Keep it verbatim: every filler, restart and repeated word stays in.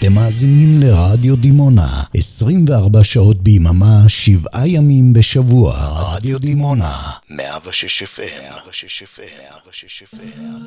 אתם מאזינים לרדיו דימונה, עשרים וארבע שעות ביממה, שבעה ימים בשבוע. רדיו דימונה, מאה ושש אף אם.